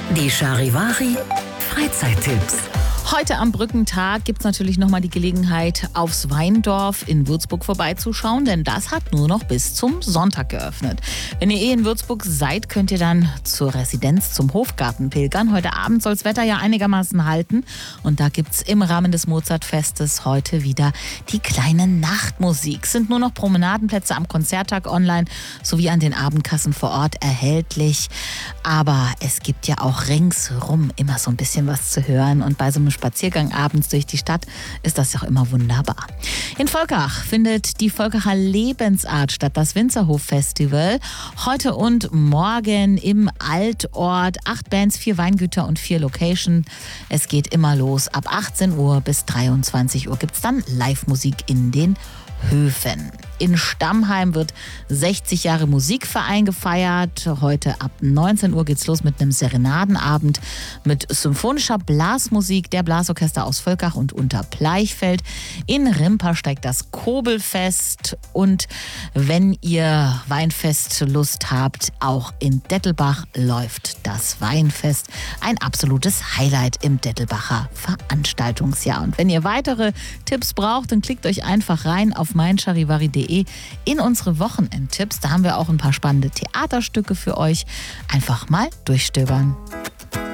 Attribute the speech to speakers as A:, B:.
A: Die Charivari Freizeittipps.
B: Heute am Brückentag gibt es natürlich nochmal die Gelegenheit, aufs Weindorf in Würzburg vorbeizuschauen, denn das hat nur noch bis zum Sonntag geöffnet. Wenn ihr in Würzburg seid, könnt ihr dann zur Residenz zum Hofgarten pilgern. Heute Abend soll das Wetter ja einigermaßen halten und da gibt es im Rahmen des Mozartfestes heute wieder die kleine Nachtmusik. Es sind nur noch Promenadenplätze am Konzerttag online sowie an den Abendkassen vor Ort erhältlich. Aber es gibt ja auch ringsherum immer so ein bisschen was zu hören und bei so einem Spaziergang abends durch die Stadt ist das doch immer wunderbar. In Volkach findet die Volkacher Lebensart statt, das Winzerhof-Festival. Heute und morgen im Altort. 8 Bands, 4 Weingüter und 4 Locations. Es geht immer los. Ab 18 Uhr bis 23 Uhr gibt es dann Live-Musik in den Höfen. In Stammheim wird 60 Jahre Musikverein gefeiert. Heute ab 19 Uhr geht's los mit einem Serenadenabend mit symphonischer Blasmusik der Blasorchester aus Volkach und Unterbleichfeld. In Rimper steigt das Kobelfest und wenn ihr Weinfestlust habt, auch in Dettelbach läuft das Weinfest. Ein absolutes Highlight im Dettelbacher Veranstaltungsjahr. Und wenn ihr weitere Tipps braucht, dann klickt euch einfach rein auf meincharivari.de in unsere Wochenendtipps. Da haben wir auch ein paar spannende Theaterstücke für euch. Einfach mal durchstöbern.